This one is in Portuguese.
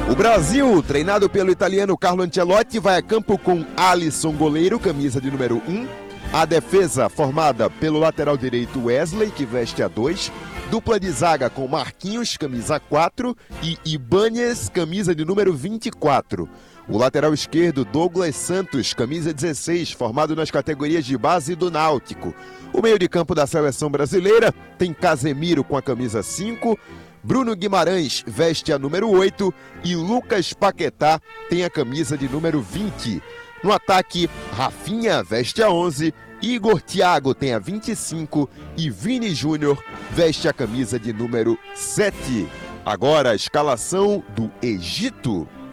O Brasil, treinado pelo italiano Carlo Ancelotti, vai a campo com Alisson, goleiro, camisa de número 1. A defesa formada pelo lateral direito Wesley, que veste a 2. Dupla de zaga com Marquinhos, camisa 4. E Ibáñez, camisa de número 24. O lateral esquerdo Douglas Santos, camisa 16, formado nas categorias de base do Náutico. O meio de campo da seleção brasileira tem Casemiro com a camisa 5. Bruno Guimarães veste a número 8 e Lucas Paquetá tem a camisa de número 20. No ataque, Rafinha veste a 11, Igor Thiago tem a 25 e Vini Júnior veste a camisa de número 7. Agora a escalação do Egito.